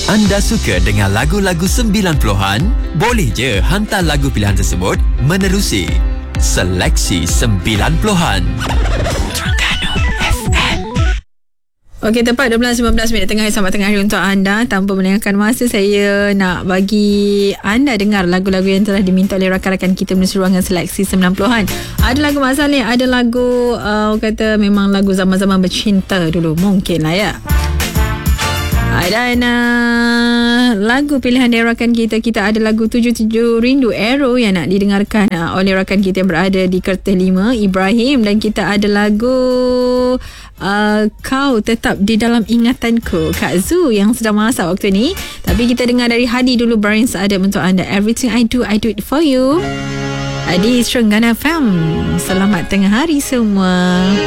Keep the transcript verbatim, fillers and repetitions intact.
Anda suka dengar lagu-lagu sembilan puluhan? Boleh je hantar lagu pilihan tersebut menerusi Seleksi sembilan puluhan. Okey, tepat dua belas lima belas minit tengah hari sampai tengah hari untuk anda. Tanpa melengahkan masa, saya nak bagi anda dengar lagu-lagu yang telah diminta oleh rakan-rakan kita menerusi ruangan seleksi sembilan puluhan. Ada lagu Mak Saleh, ada lagu uh, kata memang lagu zaman-zaman bercinta dulu, mungkin lah ya. Dan uh, lagu pilihan dari rakan kita, kita ada lagu tujuh tujuh Rindu Arrow yang nak didengarkan uh, oleh rakan kita yang berada di Kerteh lima, Ibrahim. Dan kita ada lagu uh, Kau Tetap di Dalam Ingatanku, Kak Zu yang sedang masak waktu ni. Tapi kita dengar dari Hadi dulu, Brian Saadam untuk anda. Everything I Do, I Do It For You. Di Strenggana F M. Selamat tengah hari semua.